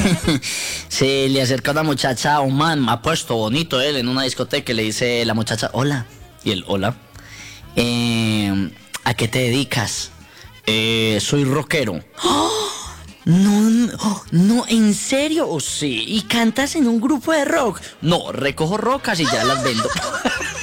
Se le acerca una muchacha a un man, ha puesto bonito él en una discoteca y le dice la muchacha, hola. Y él, hola. ¿A qué te dedicas? Soy rockero. ¡Oh! No, no, ¿en serio? ¿O sí? ¿Y cantas en un grupo de rock? No, recojo rocas y ya las vendo.